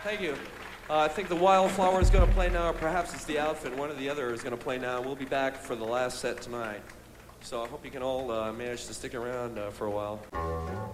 Thank you. I think the Wildflower is going to play now, or perhaps it's the Outfit. One or the other is going to play now. We'll be back for the last set tonight. So I hope you can all manage to stick around for a while.